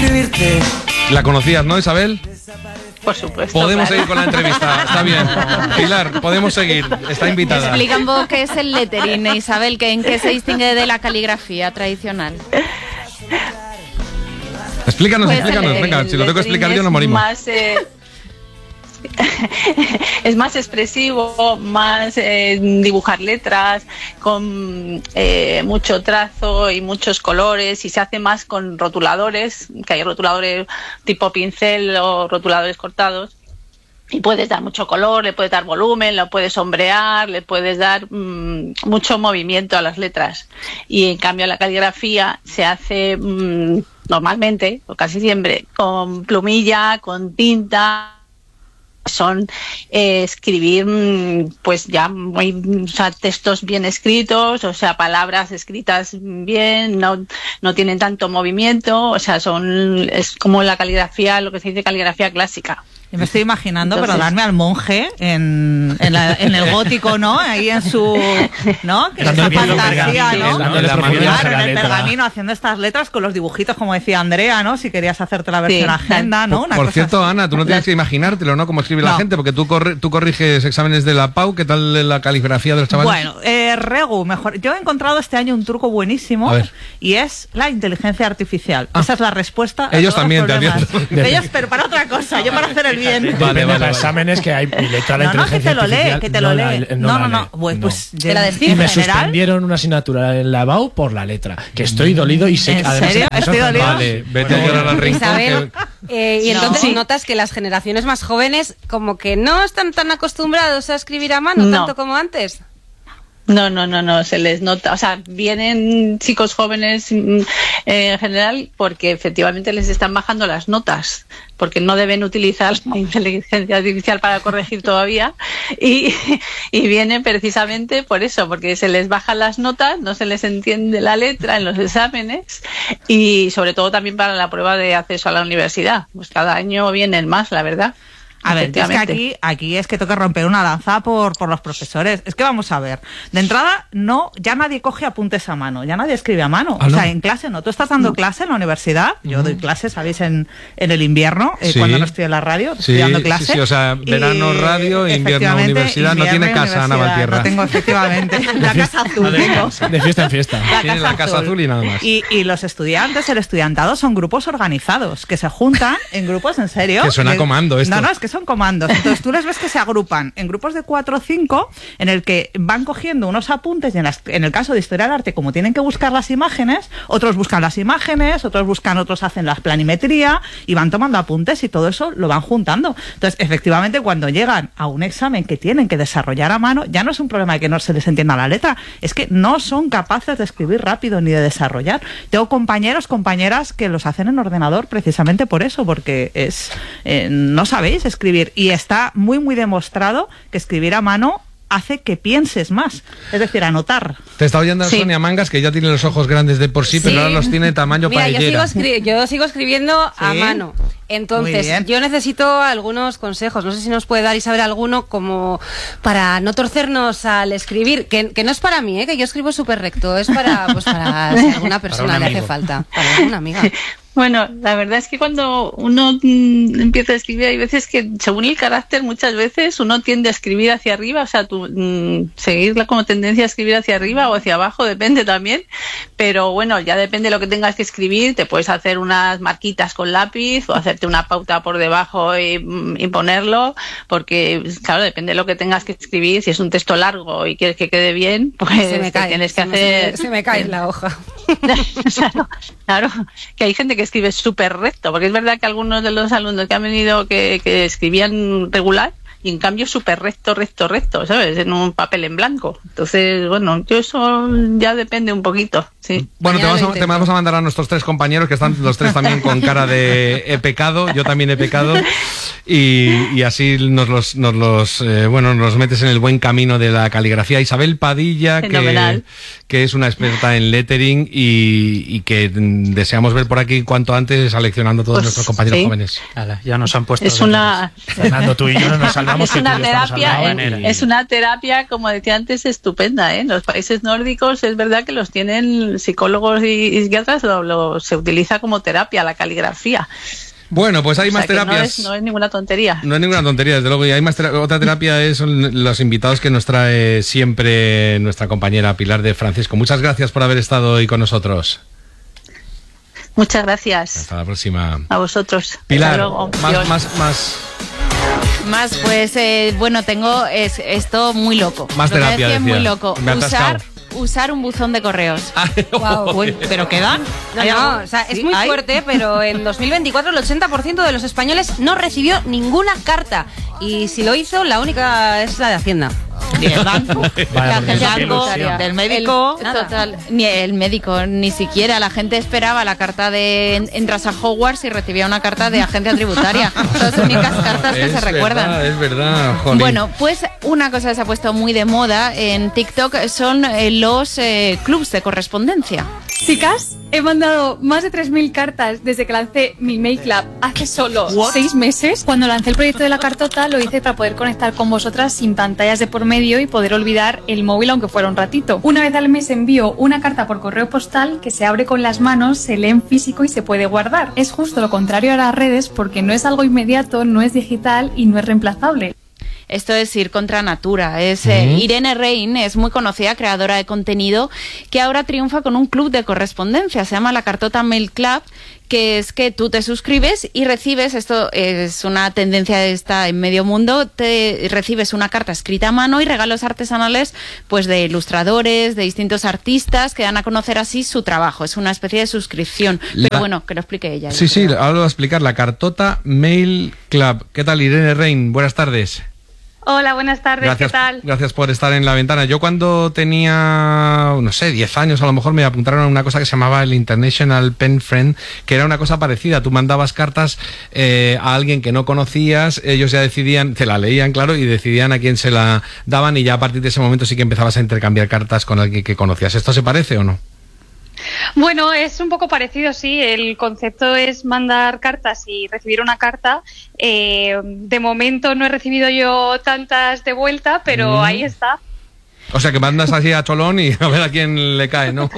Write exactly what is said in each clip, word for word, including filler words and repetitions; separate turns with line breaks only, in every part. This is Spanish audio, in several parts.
escribirte.
¿La conocías, no, Isabel?
Por supuesto.
Podemos
claro.
seguir con la entrevista, está bien. Pilar, podemos seguir, está invitada.
Explica un poco qué es el lettering, Isabel, que en qué se distingue de la caligrafía tradicional.
Explícanos,
Pues
explícanos,
el-
venga,
el
si lo tengo que explicar yo
lettering
nos morimos.
es más, eh, es más expresivo, más eh, dibujar letras con eh, mucho trazo y muchos colores, y se hace más con rotuladores, que hay rotuladores tipo pincel o rotuladores cortados. Y puedes dar mucho color, le puedes dar volumen, lo puedes sombrear, le puedes dar mmm, mucho movimiento a las letras. Y en cambio la caligrafía se hace mmm, normalmente, o casi siempre, con plumilla, con tinta. Son eh, escribir pues ya muy, o sea, textos bien escritos, o sea, palabras escritas bien, no, no tienen tanto movimiento, o sea, son es como la caligrafía, lo que se dice caligrafía clásica.
Y me estoy imaginando,
Entonces,
perdonadme, al monje en, en, la, en el gótico, ¿no? Ahí en su, ¿no? Que esa fantasía, ¿no?
Dándole
Claro,
profundidad a
en
la
el
letra.
pergamino haciendo estas letras con los dibujitos, como decía Andrea, ¿no? Si querías hacerte la versión
Sí.
agenda, ¿no? Una
Por
cosa
cierto,
así.
Ana, tú no tienes que imaginártelo, ¿no? Cómo escribe la
No.
gente, porque tú, corri- tú corriges exámenes de la P A U, ¿qué tal la caligrafía de los chavales?
Bueno, eh, Regu, mejor. Yo he encontrado este año un truco buenísimo
A ver.
y es la inteligencia artificial.
Ah.
Esa es la respuesta. a
Ellos
todos
también,
los
te
problemas.
advierto.
Ellos, pero para otra cosa, yo para hacer el bien.
Vale,
Depende de
vale,
los exámenes que hay mi letra, la
No, no, que
inteligencia
te lo lee,
artificial
que te lo
no
lee.
la-
No, no,
la
no.
lee.
Pues,
No.
pues
¿Te la
en
descifra?
Y me
general,
suspendieron una asignatura en la B A U por la letra, que estoy dolido y sé
¿En
que además
serio?
eso
¿Estoy
es
dolido?
normal.
Vale, vete a llorar al rincón.
Isabel,
que-
eh, y
No.
entonces
Sí.
notas que las generaciones más jóvenes como que no están tan acostumbrados a escribir a mano
No.
tanto como antes.
No, no, no, no, se les nota, o sea, vienen chicos jóvenes mm, eh, en general porque efectivamente les están bajando las notas, porque no deben utilizar la inteligencia artificial para corregir todavía y, y vienen precisamente por eso, porque se les bajan las notas, no se les entiende la letra en los exámenes y sobre todo también para la prueba de acceso a la universidad, pues cada año vienen más, la verdad.
A ver, es que
Efectivamente.
aquí, aquí es que toca romper una lanza por, por los profesores. Es que vamos a ver. De entrada, no, ya nadie coge apuntes a mano, ya nadie escribe a mano.
Ah,
o sea,
¿no?
en clase no. Tú estás dando clase en la universidad, yo doy clase, ¿sabéis? En, en el invierno, eh,
Sí.
cuando no estoy en la radio,
Sí,
estoy dando
sí,
clase.
sí, o sea,
Y,
verano radio, invierno
efectivamente,
universidad, no tiene
invierno y
casa, Ana
universidad.
Valtierra.
No tengo, efectivamente. La casa azul tengo.
De fiesta en fiesta.
Tiene la casa azul y nada más.
Y, y los estudiantes, el estudiantado, son grupos organizados, que se juntan en grupos, en serio.
Que suena
De-
comando esto.
No, no, es que son comandos. Entonces tú les ves que se agrupan en grupos de cuatro o cinco, en el que van cogiendo unos apuntes, y en, las- en el caso de Historia del Arte, como tienen que buscar las imágenes, otros buscan las imágenes, otros buscan, otros hacen la planimetría, y van tomando apuntes y todo eso lo van juntando. Entonces, efectivamente, cuando llegan a un examen que tienen que desarrollar a mano, ya no es un problema de que no se les entienda la letra, es que no son capaces de escribir rápido ni de desarrollar. Tengo compañeros, compañeras que los hacen en ordenador precisamente por eso, porque es eh, no sabéis escribir, y está muy muy demostrado que escribir a mano hace que pienses más, es decir, anotar.
Te está oyendo
Sí.
Sonia Mangas, que ya tiene los ojos grandes de por sí, pero
Sí.
ahora los tiene tamaño
Mira, yo sigo,
paellera.
escri- yo sigo escribiendo a
¿Sí?
mano.
Muy
Entonces,
bien.
yo necesito algunos consejos. No sé si nos puede dar Isabel alguno como para no torcernos al escribir, que, que no es para mí, ¿eh? Que yo escribo súper recto, es para, pues para si alguna persona le hace
amigo.
falta, para alguna amiga.
Bueno, la verdad es que cuando uno mm, empieza a escribir, hay veces que según el carácter, muchas veces uno tiende a escribir hacia arriba, o sea, tú, mm, seguirla como tendencia a escribir hacia arriba o hacia abajo, depende también, pero bueno, ya depende de lo que tengas que escribir, te puedes hacer unas marquitas con lápiz o hacerte una pauta por debajo y, mm, y ponerlo, porque claro, depende de lo que tengas que escribir, si es un texto largo y quieres que quede bien, pues
Se me
te
cae,
tienes que
se me-
hacer...
se me cae la hoja.
claro, claro, que hay gente que escribe súper recto, porque es verdad que algunos de los alumnos que han venido que, que escribían regular y en cambio súper recto, recto, recto, ¿sabes? En un papel en blanco. Entonces, bueno, yo eso ya depende un poquito, sí.
Bueno, te
Mañana
vamos,
lo
a, te
intento.
vamos a mandar a nuestros tres compañeros, que están los tres también con cara de he pecado, yo también he pecado, y, y así nos los, nos los eh, bueno, nos metes en el buen camino de la caligrafía. Isabel Padilla, que,
Fenomenal.
que es una experta en lettering y, y que mm, deseamos ver por aquí cuanto antes seleccionando a todos
Pues,
nuestros compañeros
sí.
jóvenes.
Ala, ya nos han puesto
Es una...
Fernando, tú y yo no nos salvamos Vamos,
es
que
una
tú y yo estamos
terapia,
al lado,
eh,
Nere.
es una terapia, como decía antes, estupenda. ¿eh? En los países nórdicos es verdad que los tienen psicólogos y, y psiquiatras, lo, lo- se utiliza como terapia la caligrafía.
Bueno, pues hay
O sea
más
que
terapias.
No es, no es ninguna tontería.
No es ninguna tontería, desde luego. Y hay más tera- otra terapia es son los invitados que nos trae siempre nuestra compañera Pilar de Francisco. Muchas gracias por haber estado hoy con nosotros.
Muchas gracias
Hasta la próxima.
a vosotros.
Pilar,
Hasta luego.
más,
Adiós.
más, más,
Más, pues, eh, bueno, tengo es, esto muy loco.
Más
Lo que
terapia,
decía es muy
decía.
loco.
Me ha
Usar,
atascado.
usar un buzón de correos.
Guau.
Uy, ¿pero quedan?
No,
¿Hay
no,
algo?
o sea, es
¿Sí?
muy
¿Hay?
fuerte, pero en dos mil veinticuatro el ochenta por ciento de los españoles no recibió ninguna carta. Y si lo hizo, la única es la de Hacienda.
Ni el banco,
Vaya,
del
porque
banco,
qué ilusión.
del médico.
El- total, ni el médico, ni siquiera. La gente esperaba la carta de en- entras a Hogwarts y recibía una carta de agencia tributaria. Son las únicas cartas que
Es
se recuerdan.
verdad, es verdad, jolín.
Bueno, pues una cosa que se ha puesto muy de moda en TikTok son eh, los eh, clubs de correspondencia.
Chicas, he mandado más de tres mil cartas desde que lancé mi Make Lab hace solo
What?
seis meses. Cuando lancé el proyecto de la cartota lo hice para poder conectar con vosotras sin pantallas de por medio y poder olvidar el móvil aunque fuera un ratito. Una vez al mes envío una carta por correo postal que se abre con las manos, se lee en físico y se puede guardar. Es justo lo contrario a las redes porque no es algo inmediato, no es digital y no es reemplazable.
Esto es ir contra natura. Es eh, Irene Rein, es muy conocida, creadora de contenido, que ahora triunfa con un club de correspondencia. Se llama la Cartota Mail Club, que es que tú te suscribes y recibes, esto es una tendencia esta en medio mundo, te recibes una carta escrita a mano y regalos artesanales pues de ilustradores, de distintos artistas que dan a conocer así su trabajo. Es una especie de suscripción.
La-
Pero bueno, que lo explique ella.
Sí,
yo
sí,
creo.
ahora lo voy a explicar. La Cartota Mail Club. ¿Qué tal, Irene Rein? Buenas tardes.
Hola, buenas tardes,
Gracias,
¿qué tal?
gracias por estar en la ventana. Yo cuando tenía, no sé, diez años a lo mejor me apuntaron a una cosa que se llamaba el International Pen Friend, que era una cosa parecida. Tú mandabas cartas eh, a alguien que no conocías, ellos ya decidían, te la leían, claro, y decidían a quién se la daban y ya a partir de ese momento sí que empezabas a intercambiar cartas con alguien que conocías. ¿Esto se parece o no?
Bueno, es un poco parecido, sí. El concepto es mandar cartas y recibir una carta. Eh, de momento no he recibido yo tantas de vuelta, pero
Mm.
ahí está.
O sea, que mandas así a cholón y a ver a quién le cae, ¿no?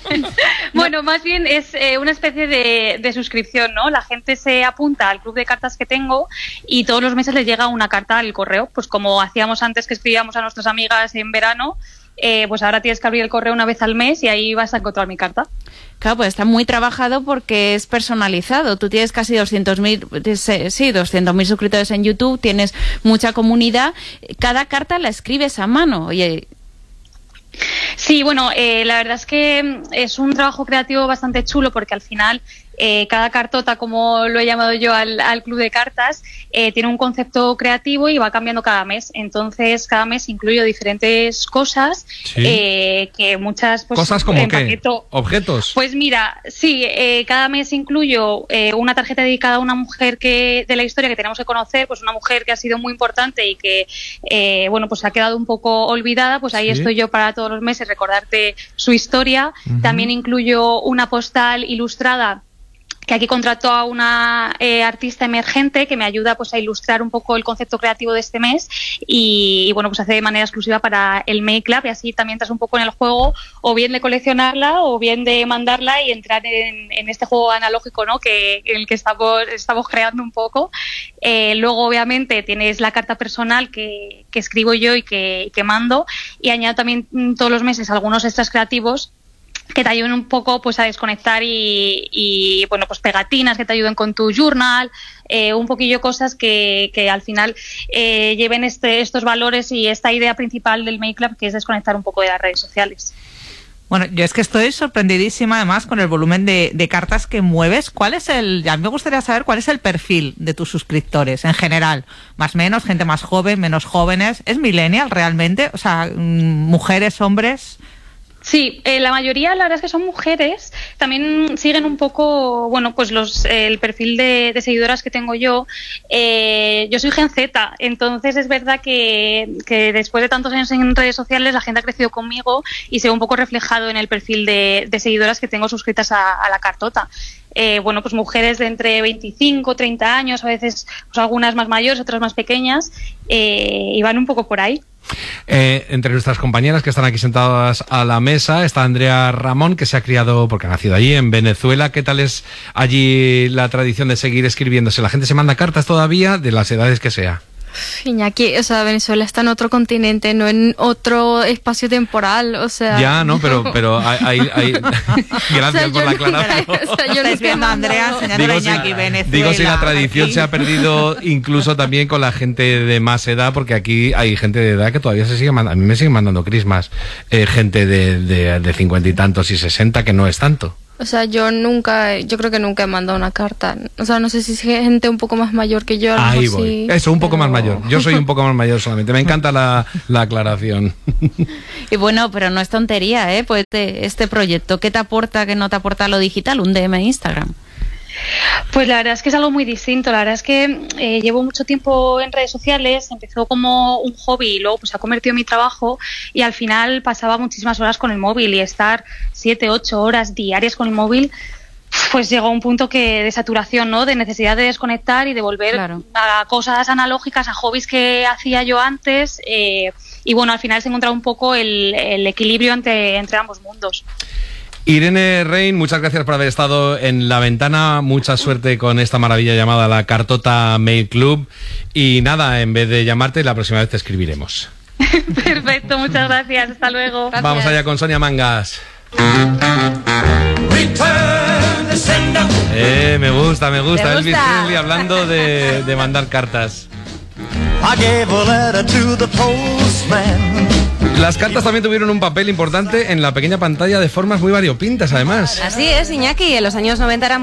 Bueno, más bien es eh, una especie de, de suscripción, ¿no? La gente se apunta al club de cartas que tengo y todos los meses les llega una carta al correo, pues como hacíamos antes que escribíamos a nuestras amigas en verano. Eh, pues ahora tienes que abrir el correo una vez al mes y ahí vas a encontrar mi carta.
Claro, pues está muy trabajado porque es personalizado. Tú tienes casi doscientos mil, sí, doscientos mil suscriptores en YouTube, tienes mucha comunidad. Cada carta la escribes a mano. Oye,
Sí, bueno, eh, la verdad es que es un trabajo creativo bastante chulo porque al final eh, cada cartota, como lo he llamado yo al, al club de cartas, eh, tiene un concepto creativo y va cambiando cada mes. Entonces, cada mes incluyo diferentes cosas
Sí.
eh, que muchas... Pues,
¿Cosas como qué?
empaqueto.
¿Objetos?
Pues mira, sí, eh, cada mes incluyo eh, una tarjeta dedicada a una mujer que de la historia que tenemos que conocer, pues una mujer que ha sido muy importante y que, eh, bueno, pues ha quedado un poco olvidada, pues ahí
Sí.
estoy yo para todos los meses recordarte su historia.
Ujú.
También incluyo una postal ilustrada que aquí contrató a una eh, artista emergente que me ayuda pues a ilustrar un poco el concepto creativo de este mes y, y, bueno, pues hace de manera exclusiva para el Make Club y así también entras un poco en el juego o bien de coleccionarla o bien de mandarla y entrar en, en este juego analógico, ¿no? que en el que estamos, estamos creando un poco. Eh, luego obviamente tienes la carta personal que, que escribo yo y que, que mando y añado también mm, todos los meses algunos extras creativos que te ayuden un poco pues a desconectar y, y bueno, pues pegatinas que te ayuden con tu journal, eh, un poquillo cosas que, que al final eh, lleven este, estos valores y esta idea principal del Make Club, que es desconectar un poco de las redes sociales.
Bueno, yo es que estoy sorprendidísima además con el volumen de, de cartas que mueves. ¿Cuál es el, a mí me gustaría saber cuál es el perfil de tus suscriptores en general? Más o menos, gente más joven, menos jóvenes. ¿Es millennial realmente? O sea, mujeres, hombres...
Sí, eh, la mayoría la verdad es que son mujeres. También siguen un poco, bueno, pues los eh, el perfil de, de seguidoras que tengo yo. Eh, yo soy Gen Z, entonces es verdad que, que después de tantos años en redes sociales la gente ha crecido conmigo y se ve un poco reflejado en el perfil de, de seguidoras que tengo suscritas a, a la cartota. eh, bueno, pues mujeres de entre veinticinco, treinta años, a veces pues algunas más mayores, otras más pequeñas, eh, y van un poco por ahí.
Eh, entre nuestras compañeras que están aquí sentadas a la mesa está Andrea Ramón, que se ha criado, porque ha nacido allí, en Venezuela. ¿Qué tal es allí la tradición de seguir escribiéndose? ¿La gente se manda cartas todavía, de las edades que sea?
Iñaki, o sea, Venezuela está en otro continente, no en otro espacio temporal, o sea...
Ya, no, pero, pero hay... hay, hay... Gracias, o sea, por la aclaración.
O sea, yo Estáis viendo a Andrea enseñándole a Iñaki, Venezuela.
Digo, si la tradición
aquí.
se ha perdido incluso también con la gente de más edad, porque aquí hay gente de edad que todavía se sigue mandando, a mí me siguen mandando crismas, eh, gente de, de, de cincuenta y tantos y sesenta, que no es tanto.
O sea, yo nunca, yo creo que nunca he mandado una carta. O sea, no sé si es gente un poco más mayor que yo.
Ahí voy.
Sí,
Eso, un poco
pero...
más mayor. Yo soy un poco más mayor solamente. Me encanta la, la aclaración.
Y bueno, pero no es tontería, ¿eh? Pues este, este proyecto, ¿qué te aporta, qué no te aporta lo digital? Un D M en Instagram.
Pues la verdad es que es algo muy distinto. La verdad es que eh, llevo mucho tiempo en redes sociales, empezó como un hobby y luego pues se ha convertido en mi trabajo, y al final pasaba muchísimas horas con el móvil, y estar siete, ocho horas diarias con el móvil, pues llegó a un punto que de saturación, ¿no? De necesidad de desconectar y de volver
Claro.
a cosas analógicas, a hobbies que hacía yo antes, eh, y bueno, al final se ha encontrado un poco el, el equilibrio entre, entre ambos mundos.
Irene Rein, muchas gracias por haber estado en La Ventana. Mucha suerte con esta maravilla llamada la Cartota Mail Club. Y nada, en vez de llamarte, la próxima vez te escribiremos.
Perfecto, muchas gracias. Hasta luego.
Gracias.
Vamos allá con Sonia Mangas. Eh, me gusta, me gusta.
¿Te
Elvis
gusta?
Presley hablando de, de mandar cartas.
I gave a letter to the postman.
Las cartas también tuvieron un papel importante en la pequeña pantalla de formas muy variopintas, además.
Así es, Iñaki, en los años noventa era